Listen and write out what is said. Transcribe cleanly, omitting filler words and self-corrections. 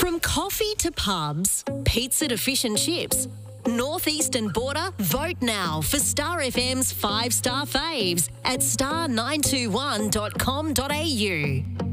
From coffee to pubs, pizza to fish and chips, Northeastern Border, vote now for Star FM's 5-star faves at star921.com.au.